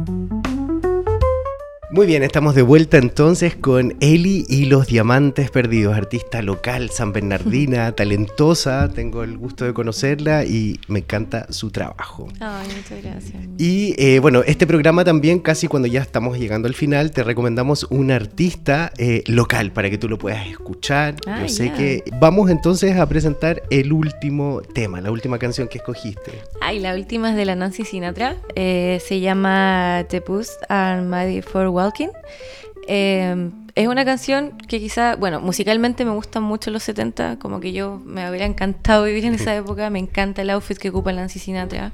Muy bien, estamos de vuelta entonces con Eli y los Diamantes Perdidos, artista local, sanbernardina, talentosa, tengo el gusto de conocerla y me encanta su trabajo. Ay, muchas gracias. Y bueno, este programa también, casi cuando ya estamos llegando al final, te recomendamos un artista local para que tú lo puedas escuchar. Yo sé que vamos entonces a presentar el último tema, la última canción que escogiste. Ay, la última es de la Nancy Sinatra, se llama The Boots Are Made for Walking. Es una canción que quizá, bueno, musicalmente me gustan mucho los 70, como que yo me hubiera encantado vivir en esa época, me encanta el outfit que ocupa Nancy Sinatra.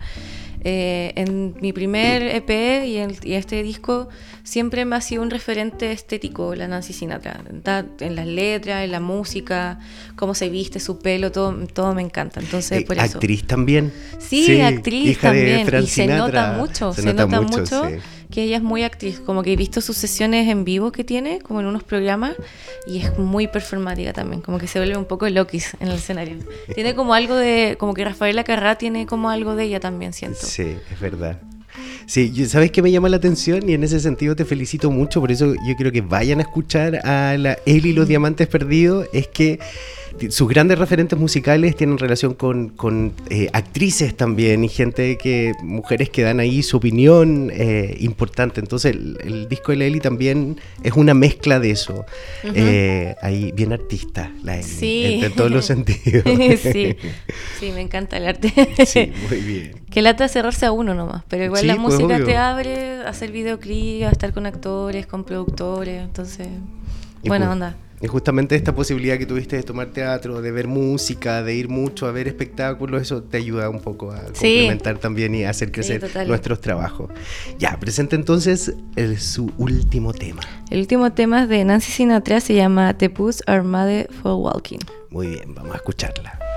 En mi primer EP y este disco siempre me ha sido un referente estético la Nancy Sinatra, en las letras, en la música, cómo se viste, su pelo, todo me encanta. Entonces, por eso. ¿Actriz también? Sí, actriz hija también. De Frank y Sinatra. Se nota mucho sí. Que ella es muy actriz, como que he visto sus sesiones en vivo que tiene, como en unos programas, y es muy performática también, como que se vuelve un poco loquis en el escenario. Tiene como algo de, como que Rafaela Carrà tiene como algo de ella también, siento. Sí, es verdad. Sí, ¿sabes qué me llama la atención? Y en ese sentido te felicito mucho, por eso yo quiero que vayan a escuchar a la Eli y los Diamantes Perdidos, es que sus grandes referentes musicales tienen relación con actrices también y mujeres que dan ahí su opinión importante. Entonces el disco de la Eli también es una mezcla de eso. Ahí bien artista la Eli, sí. en todos los sentidos. Sí, me encanta el arte. Sí, muy bien. Que lata cerrarse a uno nomás, pero igual sí, la pues, música obvio. te abre a hacer videoclips, a estar con actores, con productores, entonces, buena onda. Y justamente esta posibilidad que tuviste de tomar teatro, de ver música, de ir mucho a ver espectáculos, eso te ayuda un poco a complementar también y a hacer crecer nuestros trabajos. Ya, presenta entonces su último tema. El último tema de Nancy Sinatra se llama The Boots Are Made for Walking. Muy bien, vamos a escucharla.